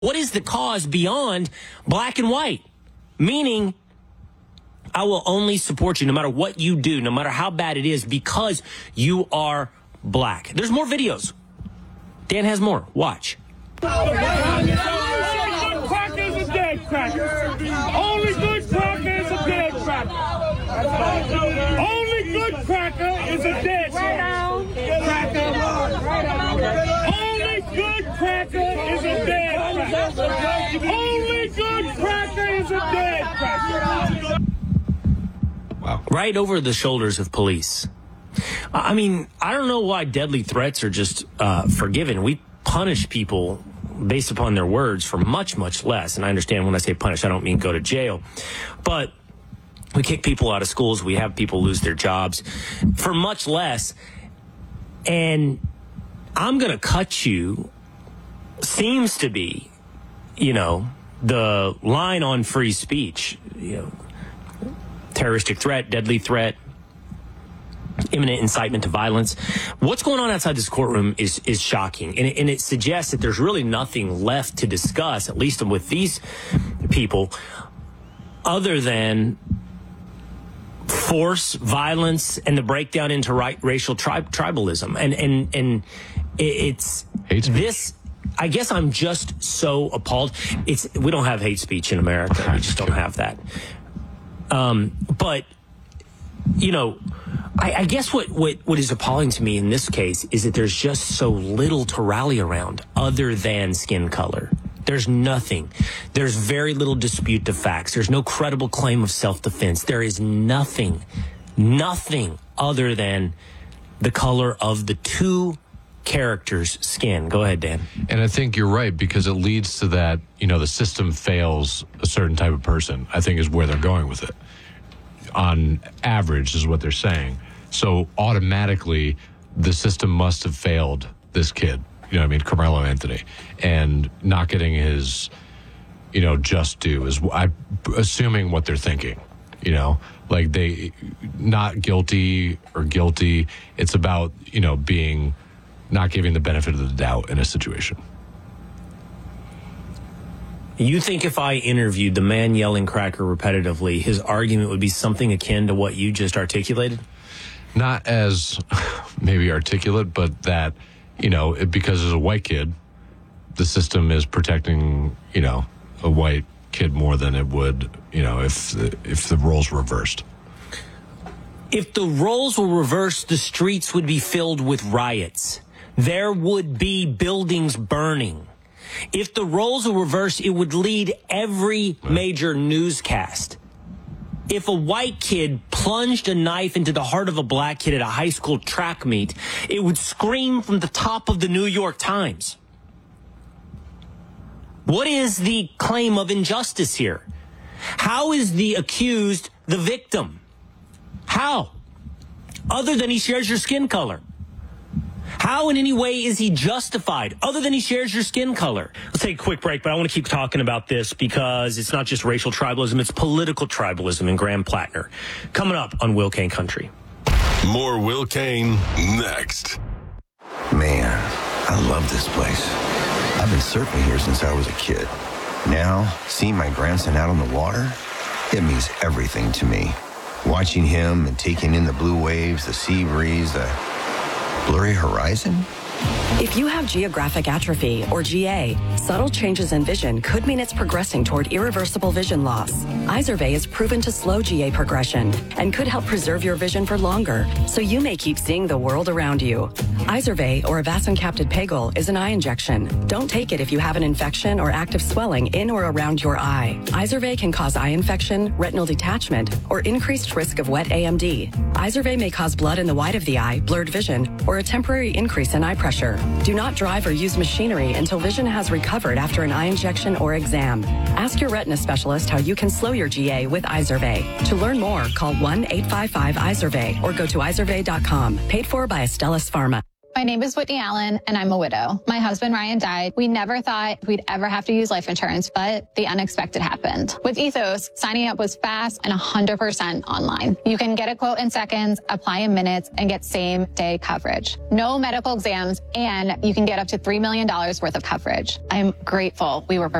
What is the cause beyond black and white? Meaning, I will only support you no matter what you do, no matter how bad it is, because you are black. There's more videos. Dan has more. Watch. Cracker is a dead cracker. Only good cracker is a dead cracker. Only good cracker is a dead cracker. Only good cracker is a dead cracker. Only good cracker is a dead cracker. Wow. Right over the shoulders of police. I mean, I don't know why deadly threats are just forgiven. We punish people based upon their words for much, much less. And I understand when I say punish, I don't mean go to jail. But we kick people out of schools. We have people lose their jobs for much less. And I'm going to cut you seems to be, the line on free speech, terroristic threat, deadly threat, imminent incitement to violence. What's going on outside this courtroom is shocking. And it suggests that there's really nothing left to discuss, at least with these people, other than force, violence, and the breakdown into racial tribalism. And it's this. I guess I'm just so appalled. We don't have hate speech in America. We just don't have that. But I guess what is appalling to me in this case is that there's just so little to rally around other than skin color. There's nothing. There's very little dispute to facts. There's no credible claim of self-defense. There is nothing other than the color of the two characters' skin. Go ahead, Dan. And I think you're right, because it leads to that, the system fails a certain type of person, I think is where they're going with it. On average is what they're saying. So automatically the system must have failed this kid, Carmelo Anthony, and not getting his, just due is I'm assuming what they're thinking, like they not guilty or guilty. It's about, being not giving the benefit of the doubt in a situation. You think if I interviewed the man yelling cracker repetitively, his argument would be something akin to what you just articulated? Not as maybe articulate, but that, because as a white kid, the system is protecting, a white kid more than it would, if the roles were reversed. If the roles were reversed, the streets would be filled with riots. There would be buildings burning. If the roles were reversed, it would lead every major newscast. If a white kid plunged a knife into the heart of a black kid at a high school track meet, it would scream from the top of the New York Times. What is the claim of injustice here? How is the accused the victim? How? Other than he shares your skin color. How in any way is he justified other than he shares your skin color? Let's take a quick break, but I want to keep talking about this because it's not just racial tribalism, it's political tribalism in Graham Plattner. Coming up on Will Cain Country. More Will Cain next. Man, I love this place. I've been surfing here since I was a kid. Now, seeing my grandson out on the water, it means everything to me. Watching him and taking in the blue waves, the sea breeze, the blurry horizon? If you have geographic atrophy, or GA, subtle changes in vision could mean it's progressing toward irreversible vision loss. Izervay is proven to slow GA progression and could help preserve your vision for longer, so you may keep seeing the world around you. Izervay, or avacincaptad pegol, is an eye injection. Don't take it if you have an infection or active swelling in or around your eye. Izervay can cause eye infection, retinal detachment, or increased risk of wet AMD. Izervay may cause blood in the white of the eye, blurred vision, or a temporary increase in eye pressure. Do not drive or use machinery until vision has recovered after an eye injection or exam. Ask your retina specialist how you can slow your GA with Izervay. To learn more, call 1-855-IZERVAY or go to izervay.com. Paid for by Astellas Pharma. My name is Whitney Allen, and I'm a widow. My husband, Ryan, died. We never thought we'd ever have to use life insurance, but the unexpected happened. With Ethos, signing up was fast and 100% online. You can get a quote in seconds, apply in minutes, and get same-day coverage. No medical exams, and you can get up to $3 million worth of coverage. I'm grateful we were